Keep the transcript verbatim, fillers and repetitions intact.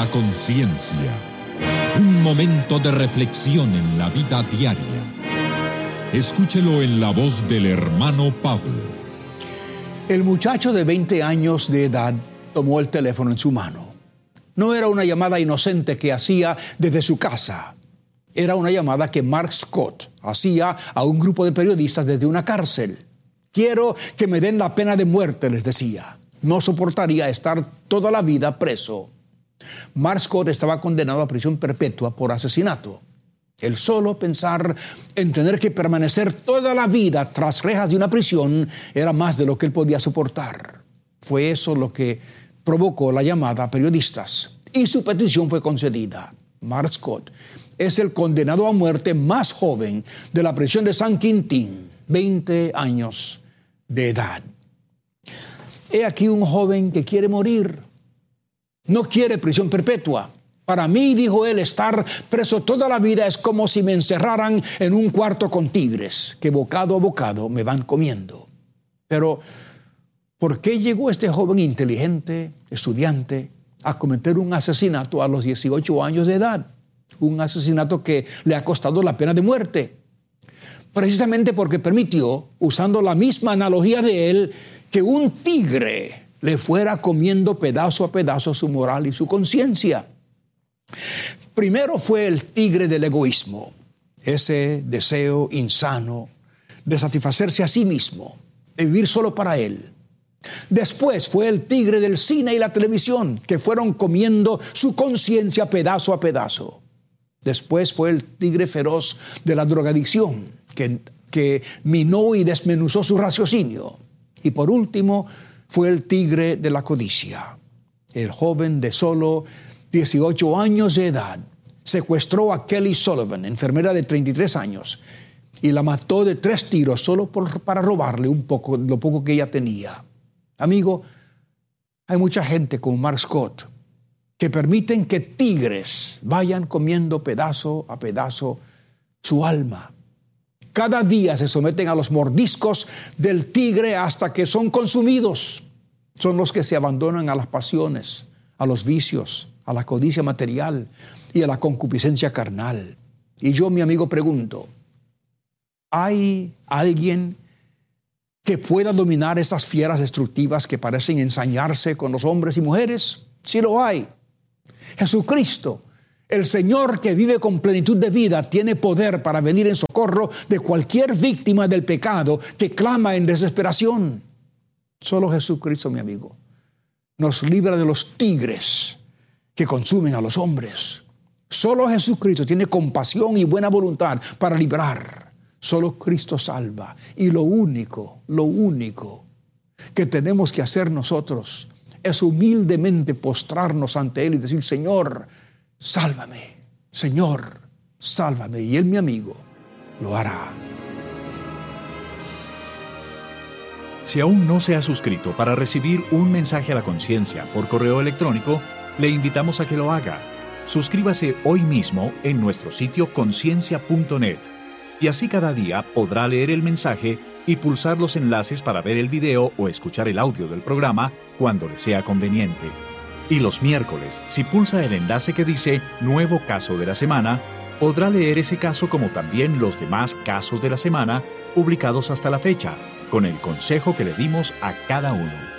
la conciencia. Un momento de reflexión en la vida diaria. Escúchelo en la voz del hermano Pablo. El muchacho de veinte años de edad tomó el teléfono en su mano. No era una llamada inocente que hacía desde su casa. Era una llamada que Mark Scott hacía a un grupo de periodistas desde una cárcel. Quiero que me den la pena de muerte, les decía. No soportaría estar toda la vida preso. Mark Scott estaba condenado a prisión perpetua por asesinato. El solo pensar en tener que permanecer toda la vida tras rejas de una prisión era más de lo que él podía soportar. Fue eso lo que provocó la llamada a periodistas. Y su petición fue concedida. Mark Scott es el condenado a muerte más joven de la prisión de San Quintín, veinte años de edad. He aquí un joven que quiere morir. No quiere prisión perpetua. Para mí, dijo él, estar preso toda la vida es como si me encerraran en un cuarto con tigres, que bocado a bocado me van comiendo. Pero, ¿por qué llegó este joven inteligente, estudiante, a cometer un asesinato a los dieciocho años de edad? Un asesinato que le ha costado la pena de muerte. Precisamente porque permitió, usando la misma analogía de él, que un tigre le fuera comiendo pedazo a pedazo su moral y su conciencia. Primero fue el tigre del egoísmo, ese deseo insano de satisfacerse a sí mismo, de vivir solo para él. Después fue el tigre del cine y la televisión, que fueron comiendo su conciencia pedazo a pedazo. Después fue el tigre feroz de la drogadicción, que, que minó y desmenuzó su raciocinio. Y por último fue el tigre de la codicia. El joven de solo dieciocho años de edad secuestró a Kelly Sullivan, enfermera de treinta y tres años, y la mató de tres tiros solo por, para robarle un poco, lo poco que ella tenía. Amigo, hay mucha gente como Mark Scott que permiten que tigres vayan comiendo pedazo a pedazo su alma. Cada día se someten a los mordiscos del tigre hasta que son consumidos. Son los que se abandonan a las pasiones, a los vicios, a la codicia material y a la concupiscencia carnal. Y yo, mi amigo, pregunto, ¿hay alguien que pueda dominar esas fieras destructivas que parecen ensañarse con los hombres y mujeres? Sí lo hay. Jesucristo, el Señor que vive con plenitud de vida, tiene poder para venir en socorro de cualquier víctima del pecado que clama en desesperación. Solo Jesucristo, mi amigo, nos libra de los tigres que consumen a los hombres. Solo Jesucristo tiene compasión y buena voluntad para librar. Solo Cristo salva. Y lo único, lo único que tenemos que hacer nosotros es humildemente postrarnos ante Él y decir, Señor, sálvame. Señor, sálvame. Y Él, mi amigo, lo hará. Si aún no se ha suscrito para recibir un mensaje a la conciencia por correo electrónico, le invitamos a que lo haga. Suscríbase hoy mismo en nuestro sitio conciencia punto net y así cada día podrá leer el mensaje y pulsar los enlaces para ver el video o escuchar el audio del programa cuando le sea conveniente. Y los miércoles, si pulsa el enlace que dice Nuevo Caso de la Semana, podrá leer ese caso como también los demás casos de la semana publicados hasta la fecha, con el consejo que le dimos a cada uno.